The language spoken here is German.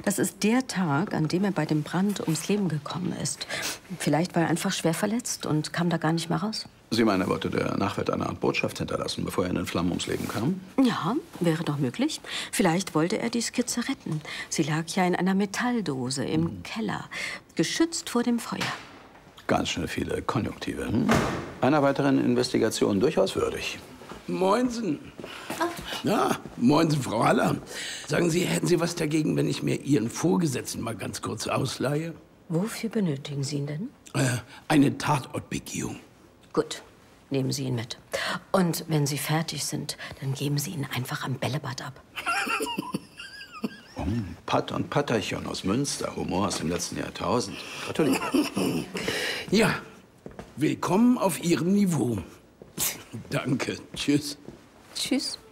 Das ist der Tag, an dem er bei dem Brand ums Leben gekommen ist. Vielleicht war er einfach schwer verletzt und kam da gar nicht mehr raus. Sie meinen, er wollte der Nachwelt eine Art Botschaft hinterlassen, bevor er in den Flammen ums Leben kam? Ja, wäre doch möglich. Vielleicht wollte er die Skizze retten. Sie lag ja in einer Metalldose im Keller, geschützt vor dem Feuer. Ganz schön viele Konjunktive. Einer weiteren Investigation durchaus würdig. Moinsen. Ja, moinsen, Frau Haller. Sagen Sie, hätten Sie was dagegen, wenn ich mir Ihren Vorgesetzten mal ganz kurz ausleihe? Wofür benötigen Sie ihn denn? Eine Tatortbegehung. Gut, nehmen Sie ihn mit. Und wenn Sie fertig sind, dann geben Sie ihn einfach am Bällebad ab. Patt und Patterchen aus Münster, Humor aus dem letzten Jahrtausend. Gratuliere. Ja, willkommen auf Ihrem Niveau. Danke, tschüss. Tschüss.